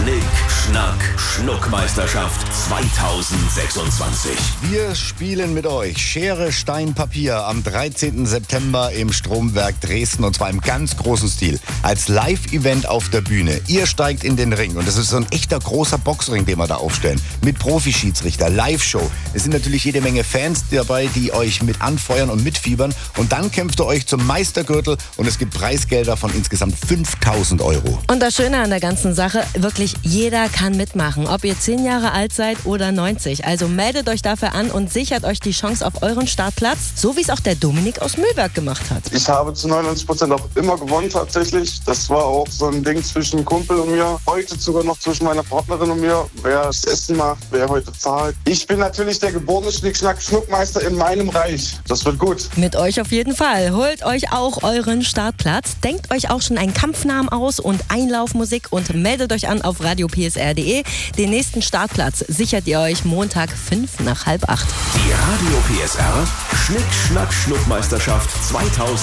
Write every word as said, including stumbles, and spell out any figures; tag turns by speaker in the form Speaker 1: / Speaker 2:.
Speaker 1: Schnick, Schnack, Schnuckmeisterschaft zweitausendsechsundzwanzig.
Speaker 2: Wir spielen mit euch Schere, Stein, Papier am dreizehnten September im Stromwerk Dresden und zwar im ganz großen Stil. Als Live-Event auf der Bühne. Ihr steigt in den Ring und das ist so ein echter großer Boxring, den wir da aufstellen. Mit Profi-Schiedsrichter, Live-Show. Es sind natürlich jede Menge Fans dabei, die euch mit anfeuern und mitfiebern. Und dann kämpft ihr euch zum Meistergürtel und es gibt Preisgelder von insgesamt fünftausend Euro.
Speaker 3: Und das Schöne an der ganzen Sache, wirklich jeder kann mitmachen, ob ihr zehn Jahre alt seid oder neunzig. Also meldet euch dafür an und sichert euch die Chance auf euren Startplatz, so wie es auch der Dominik aus Mühlberg gemacht hat.
Speaker 4: Ich habe zu neunundneunzig Prozent auch immer gewonnen tatsächlich. Das war auch so ein Ding zwischen Kumpel und mir. Heute sogar noch zwischen meiner Partnerin und mir. Wer das Essen macht, wer heute zahlt. Ich bin natürlich der geborene Schnick-Schnack-Schnuckmeister in meinem Reich. Das wird gut.
Speaker 3: Mit euch auf jeden Fall. Holt euch auch euren Startplatz. Denkt euch auch schon einen Kampfnamen aus und Einlaufmusik und meldet euch an auf radio p s r punkt d e. Den nächsten Startplatz sichert ihr euch Montag fünf nach halb acht.
Speaker 1: Die Radio P S R Schnick, Schnack, Schnuckmeisterschaft zweitausendsechsundzwanzig.